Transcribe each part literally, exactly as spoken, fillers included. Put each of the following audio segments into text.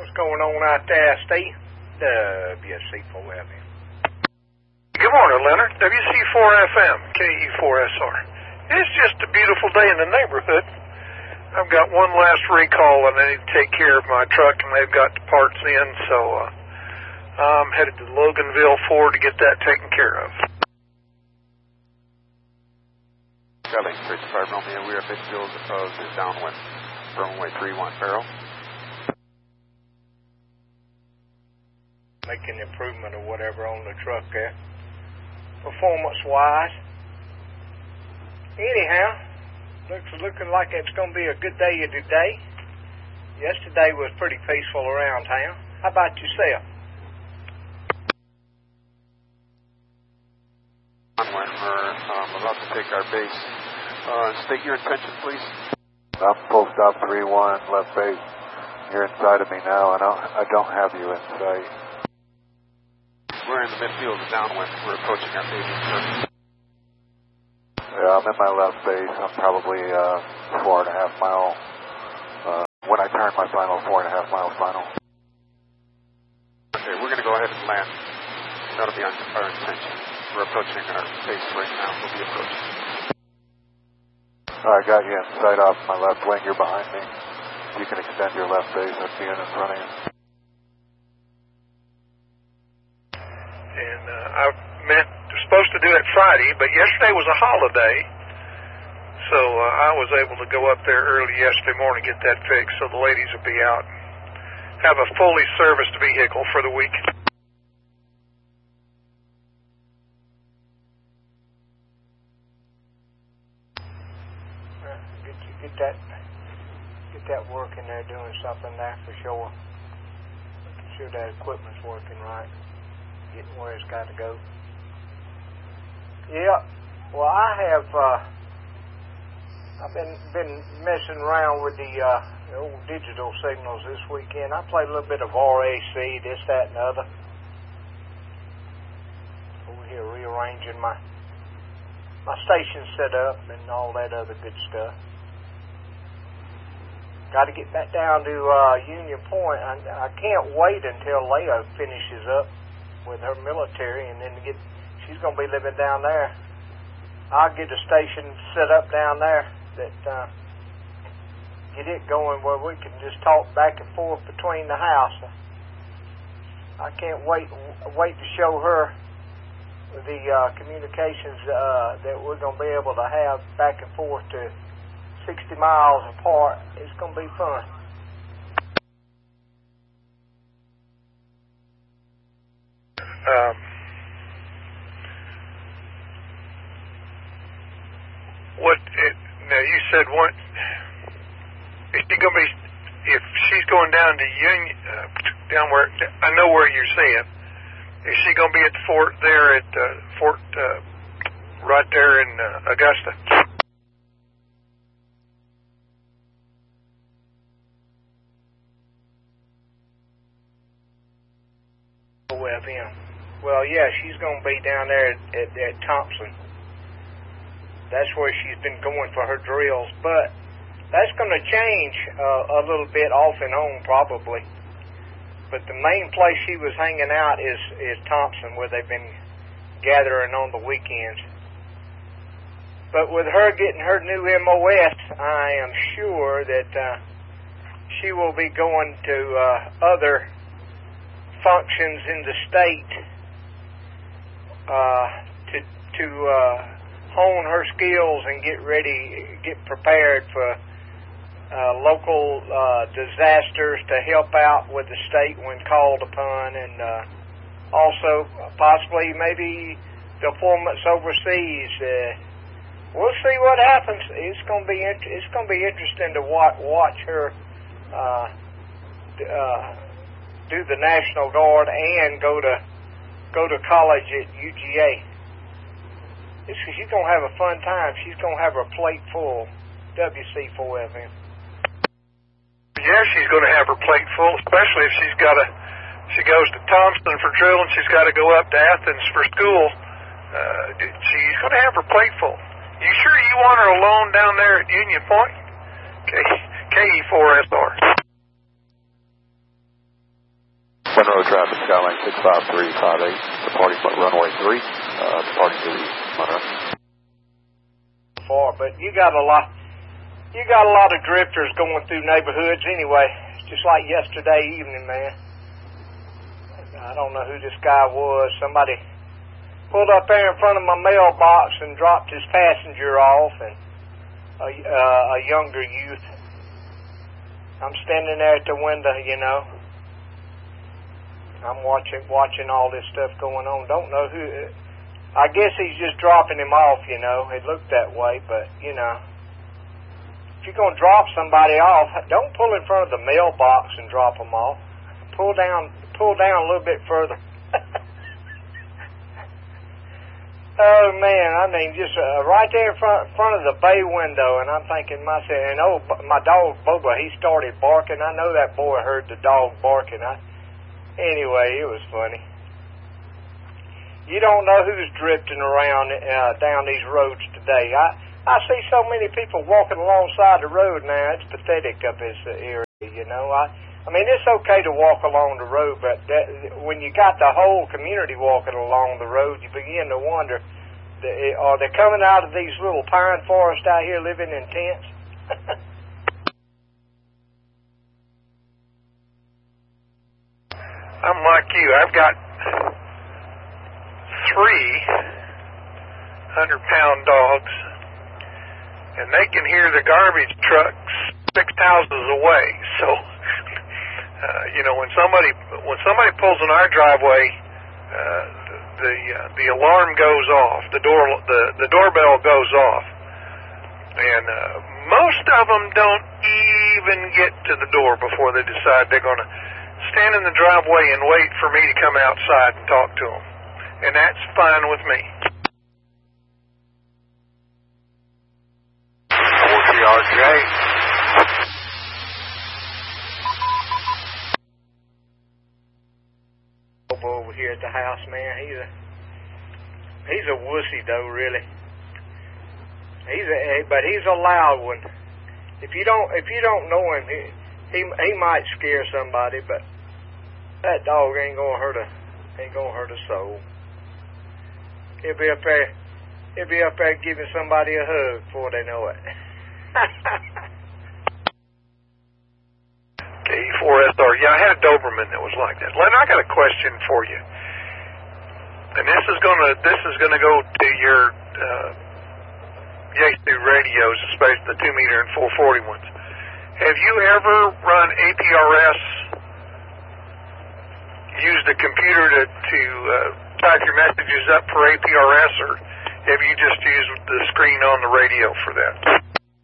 What's going on out there, Steve? W C four F M. Good morning, Leonard. W C four F M, K E four S R. It's just a beautiful day in the neighborhood. I've got one last recall and I need to take care of my truck, and they've got the parts in, so uh, I'm headed to Loganville Ford to get that taken care of. Charlie, Bridge five Romeo, we are midfield of the downwind, runway three one, Farrell. Making improvement or whatever on the truck there, performance-wise. Anyhow, looks looking like it's going to be a good day today. Yesterday was pretty peaceful around town. How about yourself? Downwind, we're um, about to take our base. Uh, state your intention, please. I'm full stop three one, left base. You're inside of me now, and I'll, I don't have you in sight. We're in the midfield of downwind. We're approaching our base. Yeah, I'm in my left base. I'm probably uh, four and a half mile. Uh, when I turn my final, four and a half mile final. Okay, we're going to go ahead and land. That'll be our, our intention. We're approaching our base right now. We'll be approaching. I got you in sight off my left wing. You're behind me. You can extend your left base. I see it in front of you. And uh, I meant supposed to do it Friday, but yesterday was a holiday, so uh, I was able to go up there early yesterday morning to get that fixed, so the ladies will be out and have a fully serviced vehicle for the week. Get you get that get that working there, doing something there for sure. Making sure that equipment's working right, getting where it's got to go. Yeah, well, I have. Uh, I've been been messing around with the, uh, the old digital signals this weekend. I played a little bit of R A C, this, that, and the other. Over here rearranging my my station set up and all that other good stuff. Got to get back down to uh, Union Point. I, I can't wait until Leia finishes up with her military, and then get. She's going to be living down there. I'll get a station set up down there that uh, get it going where we can just talk back and forth between the house. I can't wait wait to show her the uh, communications uh, that we're going to be able to have back and forth to sixty miles apart. It's going to be fun. Um, what it, now you said one? Is she gonna be? If she's going down to Union, uh, down where I know where you're saying, is she gonna be at the fort there at uh, Fort uh, right there in uh, Augusta? F M. Well, yeah, she's going to be down there at, at, at Thompson. That's where she's been going for her drills. But that's going to change uh, a little bit off and on probably. But the main place she was hanging out is, is Thompson, where they've been gathering on the weekends. But with her getting her new M O S, I am sure that uh, she will be going to uh, other functions in the state uh, to to uh, hone her skills and get ready, get prepared for uh, local uh, disasters to help out with the state when called upon, and uh, also possibly maybe deployments overseas. Uh, we'll see what happens. It's going to be int- it's going to be interesting to watch watch her uh, uh, do the National Guard and go to go to college at U G A. It's, she's going to have a fun time. She's going to have her plate full. W C four F M. Yeah, she's going to have her plate full, especially if she's got to. She goes to Thompson for drill, and she's got to go up to Athens for school. Uh, she's going to have her plate full. You sure you want her alone down there at Union Point? K E four S R. Monroe traffic, Skyline six five three five eight, departing runway three, uh, departing to Monroe. Far, but you got a lot, you got a lot of drifters going through neighborhoods anyway, just like yesterday evening, man. I don't know who this guy was. Somebody pulled up there in front of my mailbox and dropped his passenger off, and a, uh, a younger youth. I'm standing there at the window, you know. I'm watching watching all this stuff going on. Don't know who. I guess he's just dropping him off, you know. It looked that way, but, you know. If you're going to drop somebody off, don't pull in front of the mailbox and drop them off. Pull down, pull down a little bit further. Oh, man, I mean, just uh, right there in front, front of the bay window, and I'm thinking myself, and oh, my dog, Boba, he started barking. I know that boy heard the dog barking. I, anyway, it was funny. You don't know who's drifting around uh, down these roads today. I, I see so many people walking alongside the road now. It's pathetic up this area, you know. I, I mean, it's okay to walk along the road, but that, when you got the whole community walking along the road, you begin to wonder, are they coming out of these little pine forests out here living in tents? I'm like you. I've got three hundred-pound dogs, and they can hear the garbage trucks six houses away, so... Uh, you know, when somebody when somebody pulls in our driveway, uh, the uh, the alarm goes off, the door the the doorbell goes off, and uh, most of them don't even get to the door before they decide they're going to stand in the driveway and wait for me to come outside and talk to them, and that's fine with me. O T R J. Over here at the house, man. He's a he's a wussy though, really. He's a but he's a loud one. If you don't if you don't know him, he he, he might scare somebody, but that dog ain't gonna hurt a ain't gonna hurt a soul. He'll be up there he'll be up there giving somebody a hug before they know it. K E four S R. Yeah, I had a Doberman that was like that. Len, I got a question for you, and this is gonna this is gonna go to your uh, Yaesu radios, especially the two meter and four forty ones. Have you ever run A P R S? Used a computer to to uh, type your messages up for A P R S, or have you just used the screen on the radio for that?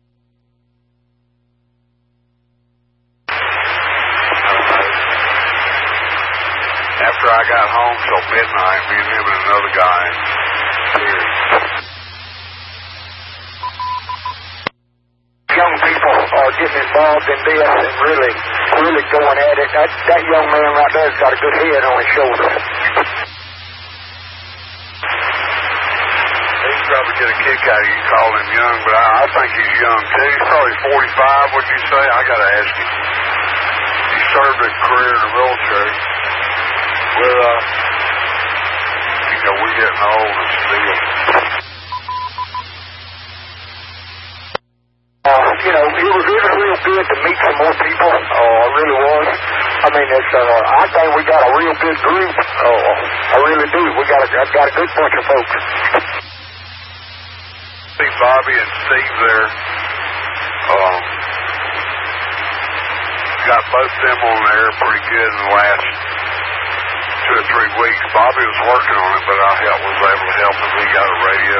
After I got home till midnight, me and him and another guy cleared. Young people are getting involved in this and really, really going at it. That, that young man right there has got a good head on his shoulder. He'd probably get a kick out of you calling him young, but I, I think he's young too. He's probably forty-five, what'd you say? I gotta ask him. He served a career in the military. Well, uh, you know, we're getting old and still. Uh, you know, it was, it was real good to meet some more people. Oh, it really was. I mean, it's, uh, I think we got a real good group. Oh, I really do. We got a, got a good bunch of folks. See Bobby and Steve there. Um, got both of them on there pretty good in the last two or three weeks. Bobby was working on it, but I help, was able to help him. He got a radio.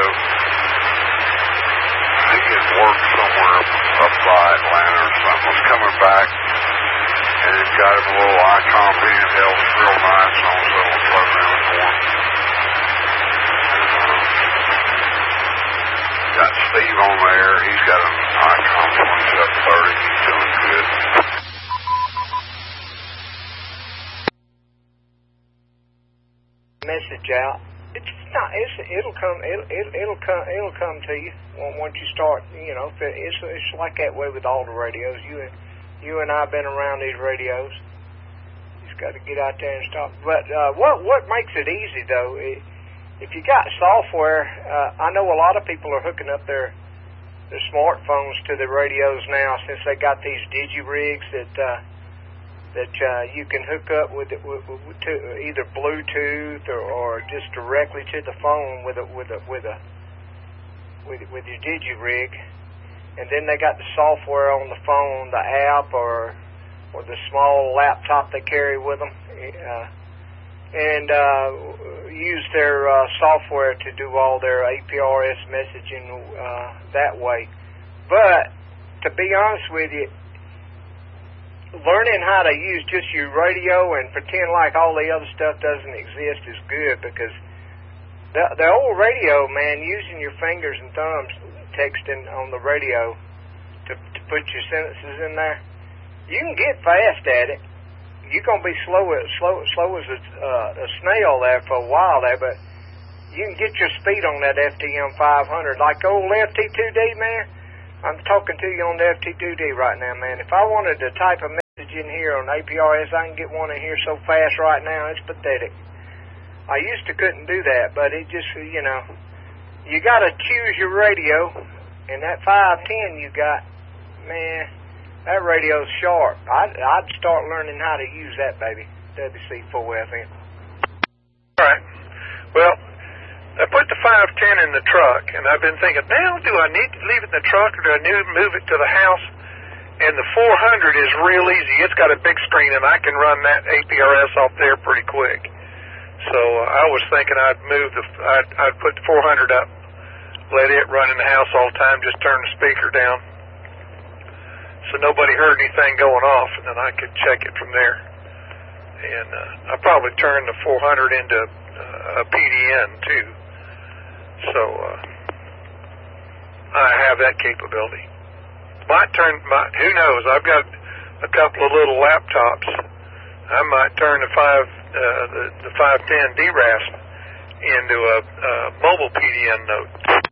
He had worked somewhere up, up by Atlanta or something. Was coming back, and it got him a little icon being held. It was real nice on his little program for him. And, uh, got Steve on there. He's got an icon twenty-seven thirty. He's doing good. Message out. It's not. It's it'll come. It'll it'll, it'll come. It'll come to you once you start. You know, it's it's like that way with all the radios. You and you and I've been around these radios. It's got to get out there and stop. But uh, what what makes it easy though? It, if you got software, uh, I know a lot of people are hooking up their their smartphones to the radios now since they got these digi-rigs that uh, that uh, you can hook up with, it, with, with to either Bluetooth or, or just directly to the phone with a with a with a with, with your digi-rig, and then they got the software on the phone, the app, or or the small laptop they carry with them, uh, and uh, use their uh, software to do all their A P R S messaging uh, that way. But to be honest with you, learning how to use just your radio and pretend like all the other stuff doesn't exist is good, because the, the old radio, man, using your fingers and thumbs texting on the radio to, to put your sentences in there, you can get fast at it. You're going to be slow as, slow, slow as a, uh, a snail there for a while there, but you can get your speed on that F T M five hundred. Like old F T two D, man, I'm talking to you on the F T two D right now, man. If I wanted to type a message in here on A P R S, I can get one in here so fast right now, it's pathetic. I used to couldn't do that, but it just, you know, you got to choose your radio, and that five ten you got, man, that radio's sharp. I'd, I'd start learning how to use that, baby, W C four F M. All right. Well, I put the five ten in the truck, and I've been thinking, now, do I need to leave it in the truck, or do I need to move it to the house? And the four hundred is real easy. It's got a big screen, and I can run that A P R S off there pretty quick. So uh, I was thinking I'd move the, I'd, I'd put the four hundred up, let it run in the house all the time, just turn the speaker down, so nobody heard anything going off, and then I could check it from there. And uh, I'll probably turn the four hundred into uh, a P D N too. So uh, I have that capability. Might turn, might, who knows? I've got a couple of little laptops. I might turn the five, uh, the, the five ten D R A S into a, a mobile P D N node.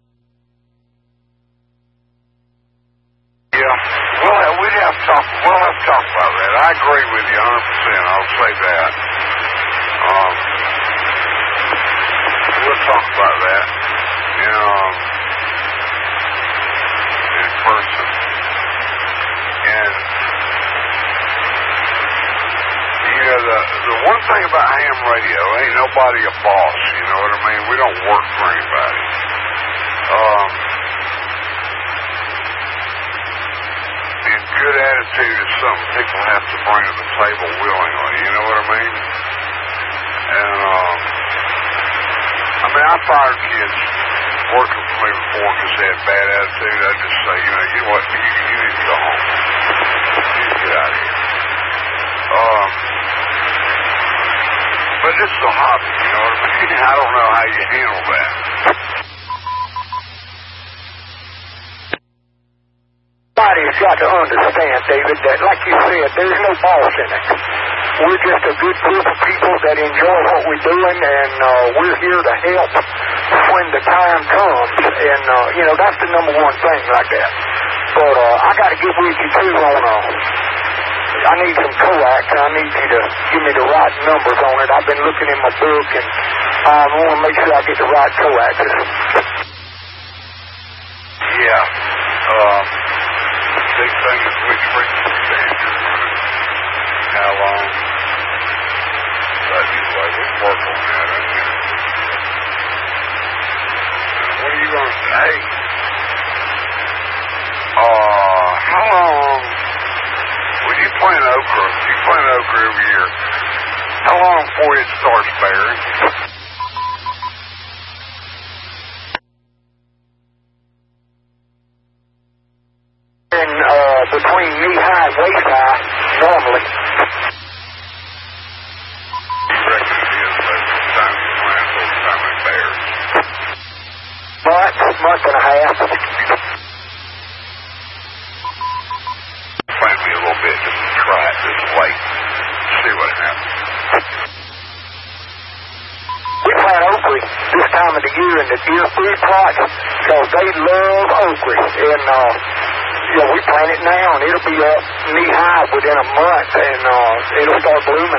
Yeah, well, we'd have to talk. We'll have to talk about that. I agree with you one hundred percent. I'll say that. Um, we'll talk about that. You know, um, in person. And you know, the the one thing about ham radio, ain't nobody a boss. You know what I mean? We don't work for anybody. Um. Good attitude is something people have to bring to the table willingly, you know what I mean? And, um, I mean, I fired kids working for me before because they had bad attitude. I just say, you know, you know what, you, you need to go home. You need to get out of here. Um, but it's a hobby, you know what I mean? I don't know how you handle that. Everybody's got to understand, David, that like you said, there's no boss in it. We're just a good group of people that enjoy what we're doing, and uh, we're here to help when the time comes. And, uh, you know, that's the number one thing like that. But uh, I got to get with you, too, on uh, I need some coax, and I need you to give me the right numbers on it. I've been looking in my book, and I want to make sure I get the right coaxes. Yeah. Um... Big thing is which frequency band you're running, how long. But anyway, we can work on that. I mean, what are you going to say? Uh, how long, when you plant okra, you plant okra every year, how long before it starts bearing? Between knee-high and waist-high, normally. You reckon it is by the time you plant, by the time it bears? Month, month and a half. Plant me a little bit just to try it this late. See what happens. We plant okra this time of the year in the deer food plots because they love okra. And, uh, yeah, we plant it now, and it'll be up knee-high within a month, and uh, it'll start blooming.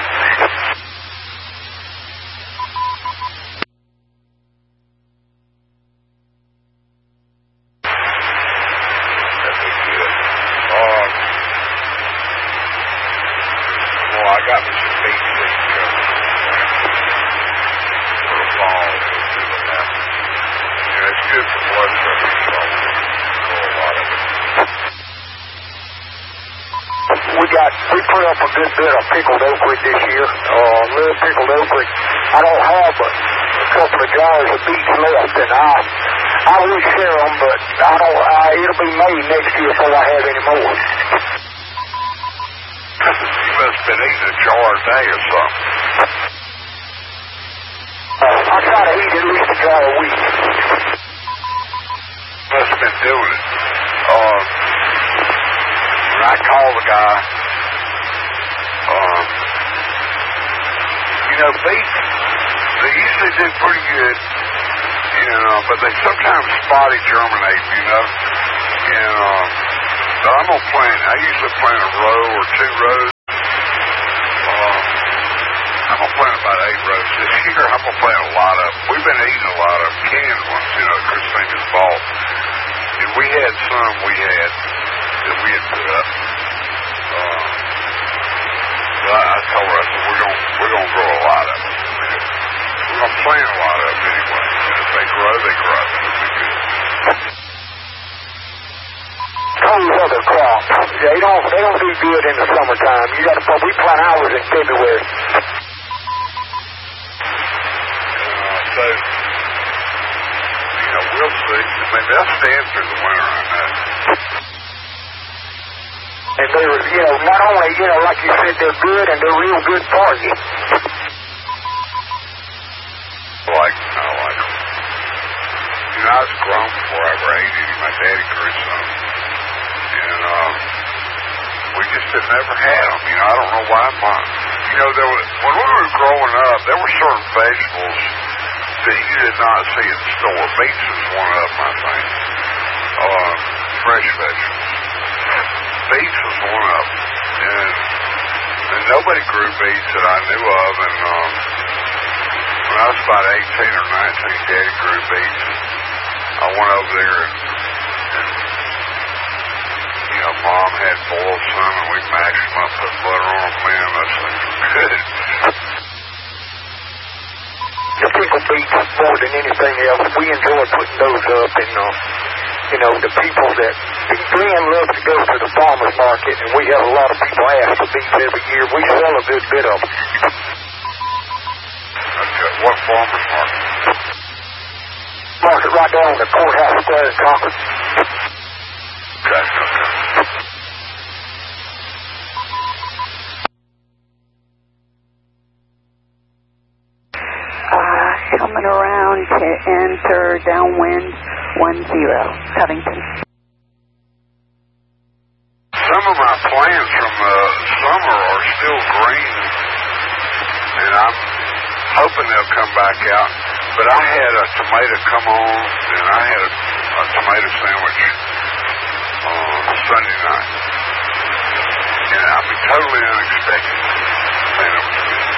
We put up a good bit of pickled okra this year, uh, little pickled okra. I don't have but a couple of jars of beets left, and I I will share them, but I don't. Uh, it'll be May next year before I have any more. You must have been eating a jar a day or something. Uh, I try to eat at least a jar a week. Must have been doing it. Uh, when I call the guy, um, you know, beets, they usually do pretty good, you know, but they sometimes spotty germinate, you know, and um, so I'm going to plant, I usually plant a row or two rows. Um, I'm going to plant about eight rows this year. I'm going to plant a lot of, we've been eating a lot of canned ones, you know, Christine has bought. And we had some we had that we had put up. Um, but I, I told her, I said, we're going we're gonna grow a lot of them. We're going to plant a lot of them anyway. And if they grow, they grow. It'll be good. Those other crops, they don't, they don't do good in the summertime. You got to, we plant ours in February. Uh, so, you know, we'll see. Maybe they'll stand through the winter on that. And they're, you know, not only, you know, like you said, they're good and they're real good for you. Like, I like them. You know, I was grown before I ever ate any. My daddy grew some. And, um, we just had never had them. You know, I don't know why my, you know, there was, when we were growing up, there were certain vegetables that you did not see in the store. Beets was one of them, I think. Uh, fresh vegetables. Beets was one of them. And, and nobody grew beets that I knew of. And um, when I was about eighteen or nineteen, Daddy grew beets. I went over there and, and you know, Mom had boiled some, and we mashed them up, put butter on them. Man, those things were good. The pickled beets, more than anything else, we enjoy putting those up, and uh, you know, the people that Glenn loves to go to the farmer's market, and we have a lot of people ask for beets every year. We sell a good bit of them. Okay, what farmer's market? Market right down on the courthouse square in Concord. Okay, okay. Uh, coming around to enter downwind one zero, Covington. Some of my plants from the summer are still green, and I'm hoping they'll come back out. But I had a tomato come on, and I had a, a tomato sandwich on Sunday night. And I mean, totally unexpected. Man, it was good.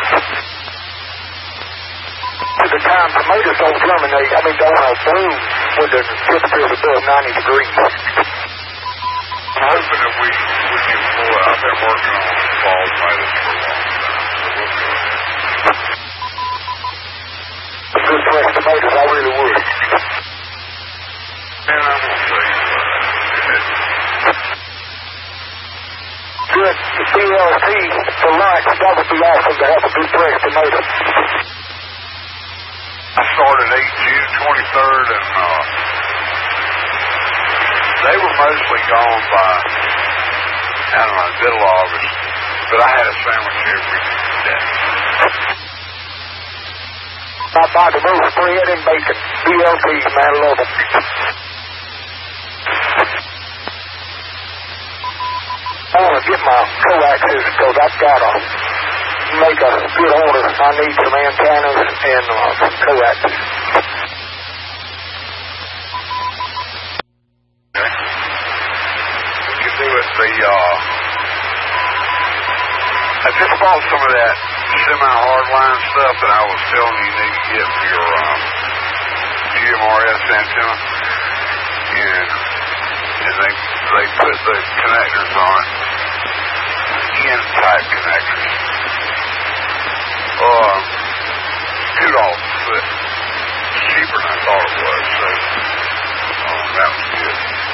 To the time tomatoes don't germinate, I mean, don't have bloom when the temperature is above ninety degrees. I'm hoping that we, we can pull it. I've been working on fall tomatoes for a long time, so we'll do it. A good fresh tomatoes, I really would. Man, I'm going to say good. Good B L T for lunch, that would be awesome to have a good fresh tomato. I started eight June twenty-third, and uh, they were mostly gone by, I don't know, middle of August. But I had a sandwich every day. I buy the roast bread and bacon. B L Ts, man, I love them. I want to get my coaxes because I've got to make a good order. I need some antennas and uh, some coaxes. Okay. uh, I just bought some of that semi-hardline stuff that I was telling you you need to get for your um, G M R S antenna, and and they they put the connectors on it, N-type connectors. Uh, two dollars a foot, cheaper than I thought it was. So um, that was good.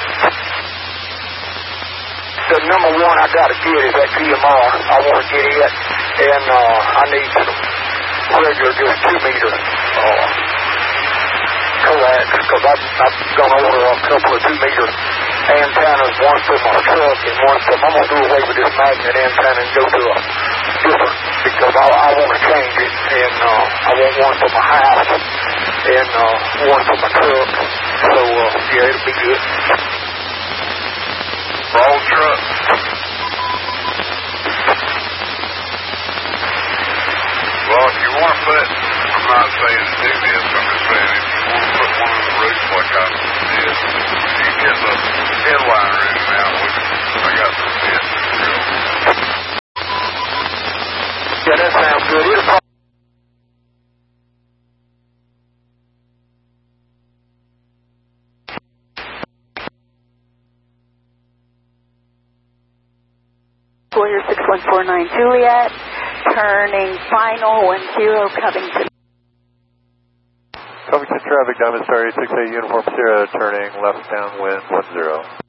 The number one I got to get is that G M R. I want to get it, and uh, I need some regular, just two meter uh, coax, because I'm, I'm going to order a couple of two meter antennas, one for my truck and one for, I'm going to do away with this magnet antenna and go to a different, because I, I want to change it, and uh, I want one for my house and uh, one for my truck. So, uh, yeah, it'll be good. Roll truck. Well, if you want to put, I'm not saying to do this, I'm just saying if you want to put one on the roof like I did, you get the headliner in and out, which I got some bits to drill. Yeah, that sounds good. It'll probably Warrior six one four nine Juliet, turning final one zero Covington. Covington traffic, Diamond Star eight six eight Uniform Sierra, turning left downwind one zero.